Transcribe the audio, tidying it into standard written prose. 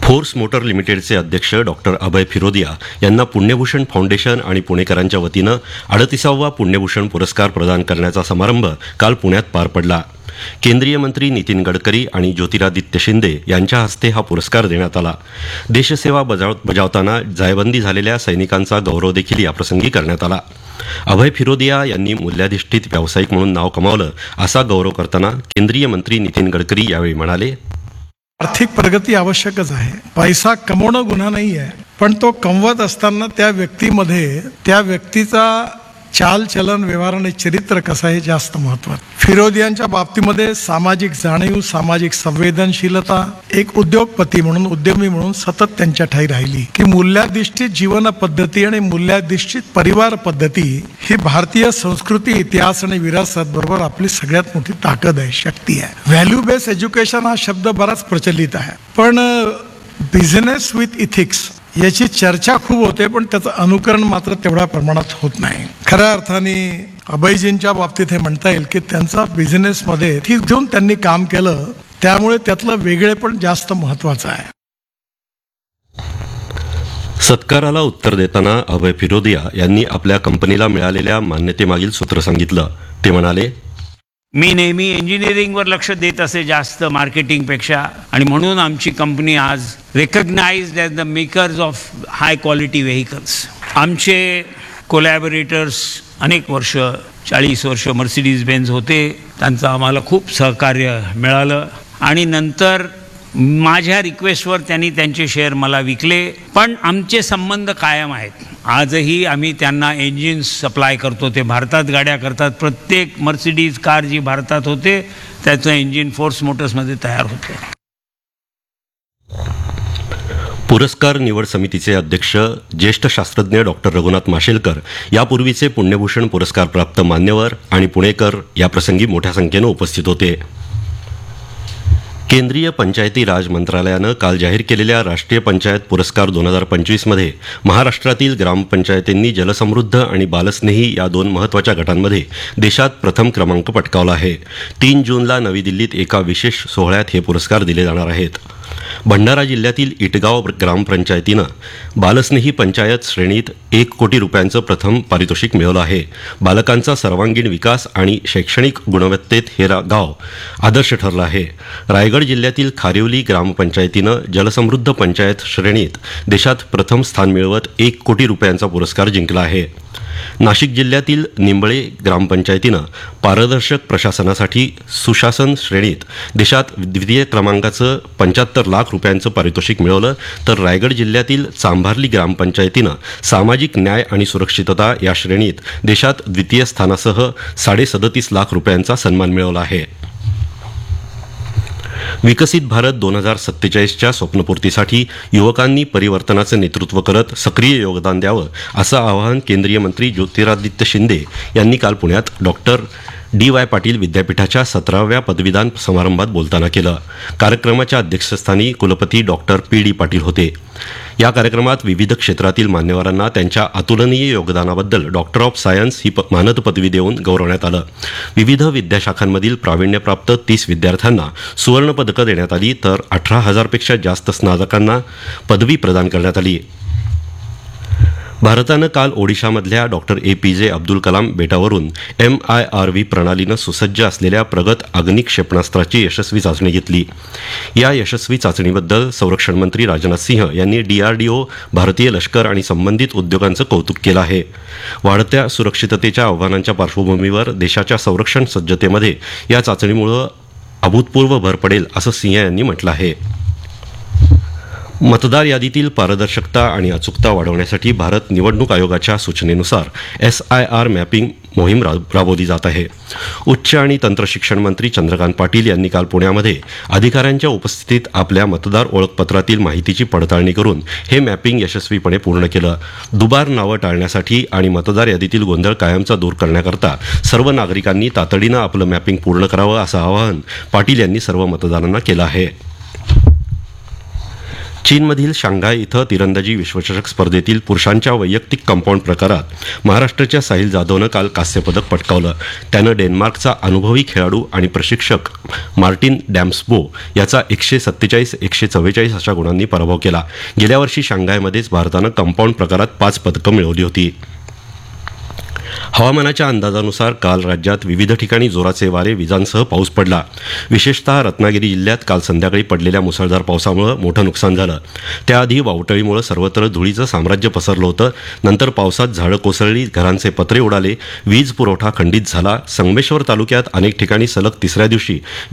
Force motor लिमिटेडचे अध्यक्ष doctor अभय फिरोदिया यांना पुण्यभूषण फाउंडेशन आणि पुणेकरांच्या वतीनं 38वा पुण्यभूषण पुरस्कार प्रदान करण्याचा समारंभ काल पुण्यात पार पडला. केंद्रीय मंत्री नितीन गडकरी आणि ज्योतिरादित्य शिंदे यांच्या हस्ते हा पुरस्कार देण्यात आला. देशसेवा बजावताना जायबंदी झालेल्या सैनिकांचा गौरव देखील याप्रसंगी करण्यात आला. अभय फिरोदिया यांनी मूल्याधिष्ठित व्यावसायिक म्हणून नाव कमावलं असा गौरव करताना केंद्रीय मंत्री नितीन गडकरी यावेळी म्हणाले, आर्थिक प्रगती आवश्यकच आहे. पैसा कमवणं गुन्हा नाही आहे, पण तो कमवत असताना त्या व्यक्तीमध्ये त्या व्यक्तीचा चालचलन व्यवहार आणि चरित्र कसं आहे जास्त महत्त्वाचं. फिरोदियांच्या बाबतीमध्ये सामाजिक जाणीव, सामाजिक संवेदनशीलता, एक उद्योगपती म्हणून, उद्यमी म्हणून सतत त्यांच्या ठाई राहिली की मूल्याधिष्ठित जीवन पद्धती आणि मूल्याधिष्ठित परिवार पद्धती ही भारतीय संस्कृती, इतिहास आणि विरासत बरोबर आपली सगळ्यात मोठी ताकद आहे, शक्ती आहे. व्हॅल्यू बेस्ड एज्युकेशन हा शब्द बराच प्रचलित आहे, पण बिझनेस विथ इथिक्स याची चर्चा खूप होते, पण त्याचं अनुकरण मात्र तेवढ्या प्रमाणात होत नाही. खऱ्या अर्थाने अभयजींच्या बाबतीत हे म्हणता येईल की त्यांचा बिझनेसमध्ये ठीक घेऊन त्यांनी काम केलं, त्यामुळे त्यातलं वेगळेपण जास्त महत्वाचं आहे. सत्काराला उत्तर देताना अभय फिरोदिया यांनी आपल्या कंपनीला मिळालेल्या मान्यतेमागील सूत्र सांगितलं. ते म्हणाले, मी नेहमी इंजिनिअरिंगवर लक्ष देत असे जास्त मार्केटिंगपेक्षा, आणि म्हणून आमची कंपनी आज recognised as the makers of high quality vehicles. आमचे कोलॅबोरेटर्स अनेक वर्ष, 40 वर्ष मर्सिडीज बेन्झ होते, त्यांचं आम्हाला खूप सहकार्य मिळालं आणि नंतर माझ्या रिक्वेस्टवर त्यांनी त्यांचे शेअर मला विकले. पण आमचे संबंध कायम आहेत. आजही आम्ही त्यांना इंजिन्स सप्लाय करतो. ते भारतात गाड्या करतात. प्रत्येक मर्सिडीज कार जी भारतात होते त्याचं इंजिन फोर्स मोटर्समध्ये तयार होते. पुरस्कार निवड समितीचे अध्यक्ष ज्येष्ठ शास्त्रज्ञ डॉक्टर रघुनाथ माशेलकर, यापूर्वीचे पुण्यभूषण पुरस्कार प्राप्त मान्यवर आणि पुणेकर याप्रसंगी मोठ्या संख्येनं उपस्थित होते. केंद्रीय पंचायती राज मंत्रालयानं काल जाहीर केलेल्या राष्ट्रीय पंचायत पुरस्कार 2025 मध्ये महाराष्ट्रातील ग्रामपंचायतींनी जलसमृद्ध आणि बालस्नेही या 2 महत्त्वाच्या गटांमध्ये देशात प्रथम क्रमांक पटकावला आहे. 3 जूनला नवी दिल्लीत एका विशेष सोहळ्यात हे पुरस्कार दिले जाणार आहेत. भंडारा जिल्ह्यातील इटगाव ग्रामपंचायतीनं बालस्नेही पंचायत श्रेणीत 1 कोटी रुपयांचं प्रथम पारितोषिक मिळवलं आहे. बालकांचा सर्वांगीण विकास आणि शैक्षणिक गुणवत्तेत हे गाव आदर्श ठरलं आहे. रायगड जिल्ह्यातील खारिवली ग्रामपंचायतीनं जलसमृद्ध पंचायत श्रेणीत देशात प्रथम स्थान मिळवत 1 कोटी रुपयांचा पुरस्कार जिंकला आहे. नाशिक जिल्ह्यातील निंबळे ग्रामपंचायतीनं पारदर्शक प्रशासनासाठी सुशासन श्रेणीत देशात द्वितीय क्रमांकाचं 75 लाख रुपयांचं पारितोषिक मिळवलं, तर रायगड जिल्ह्यातील चांभारली ग्रामपंचायतीनं सामाजिक न्याय आणि सुरक्षितता या श्रेणीत देशात द्वितीय स्थानासह 37.5 लाख रुपयांचा सन्मान मिळवला आहे. विकसित भारत 2047च्या स्वप्नपूर्तीसाठी युवकांनी परिवर्तनाचं नेतृत्व करत सक्रिय योगदान द्यावं असं आवाहन केंद्रीय मंत्री ज्योतिरादित्य शिंदे यांनी काल पुण्यात डॉक्टर D.Y. पाटील विद्यापीठाच्या 17व्या पदवीदान समारंभात बोलताना केलं. कार्यक्रमाच्या अध्यक्षस्थानी कुलपती डॉक्टर P.D. पाटील होते. या कार्यक्रमात विविध क्षेत्रातील मान्यवरांना त्यांच्या अतुलनीय योगदानाबद्दल डॉक्टर ऑफ सायन्स ही मानद पदवी देऊन गौरवण्यात आलं. विविध विद्याशाखांमधील प्रावीण्यप्राप्त 30 विद्यार्थ्यांना सुवर्णपदकं देण्यात आली, तर 18,000पेक्षा जास्त स्नातकांना पदवी प्रदान करण्यात आली. भारतानं काल ओडिशामधल्या डॉक्टर APJ अब्दुल कलाम बेटावरून MIRV प्रणालीनं सुसज्ज असलेल्या प्रगत अग्नी क्षेपणास्त्राची यशस्वी चाचणी घेतली. या यशस्वी चाचणीबद्दल संरक्षण मंत्री राजनाथ सिंह यांनी DRDO, भारतीय लष्कर आणि संबंधित उद्योगांचं कौतुक केलं आहे. वाढत्या सुरक्षिततेच्या आव्हानांच्या पार्श्वभूमीवर देशाच्या संरक्षण सज्जतेमध्ये या चाचणीमुळे अभूतपूर्व भर पडेल असं सिंह यांनी म्हटलं आहे. मतदार यादीतील पारदर्शकता आणि अचूकता वाढवण्यासाठी भारत निवडणूक आयोगाच्या सूचनेनुसार SIR मॅपिंग मोहीम राबवली जात आहे. उच्च आणि तंत्रशिक्षण मंत्री चंद्रकांत पाटील यांनी काल पुण्यामध्ये अधिकाऱ्यांच्या उपस्थितीत आपल्या मतदार ओळखपत्रातील माहितीची पडताळणी करून हे मॅपिंग यशस्वीपणे पूर्ण केलं. दुबार नावं टाळण्यासाठी आणि मतदार यादीतील गोंधळ कायमचा दूर करण्याकरता सर्व नागरिकांनी तातडीनं आपलं मॅपिंग पूर्ण करावं असं आवाहन पाटील यांनी सर्व मतदारांना केलं आहे. चीनमधील शांघाय इथं तिरंदाजी विश्वचषक स्पर्धेतील पुरुषांच्या वैयक्तिक कंपाऊंड प्रकारात महाराष्ट्राच्या साहिल जाधवनं काल कांस्यपदक पटकावलं. त्यानं डेन्मार्कचा अनुभवी खेळाडू आणि प्रशिक्षक मार्टिन डॅम्सबो याचा 147-144 अशा गुणांनी पराभव केला. गेल्या वर्षी शांघायमध्येच भारतानं कंपाऊंड प्रकारात 5 पदकं मिळवली होती. हवामानाच्या अंदाजानुसार काल राज्यात विविध ठिकाणी जोराचे वारे, विजांसह पाऊस पडला. विशेषतः रत्नागिरी जिल्ह्यात काल संध्याकाळी पडलेल्या मुसळधार पावसामुळे मोठं नुकसान झालं. त्याआधी वावटळीमुळे सर्वत्र धुळीचं साम्राज्य पसरलं होतं. नंतर पावसात झाडं कोसळली, घरांचे पत्रे उडाले, वीज पुरवठा खंडित झाला. संगमेश्वर तालुक्यात अनेक ठिकाणी सलग तिसऱ्या दिवशी